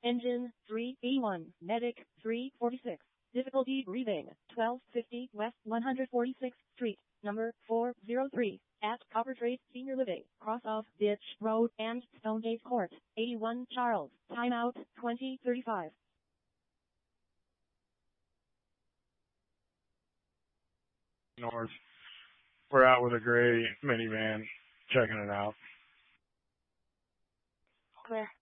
Engine 3B1, Medic 346. Difficulty breathing, 1250 West 146th Street, number 403, at Coppertrade Senior Living, cross of Ditch Road and Stonegate Court, 81 Charles, timeout 2035. North. We're out with a gray minivan, checking it out. Clear.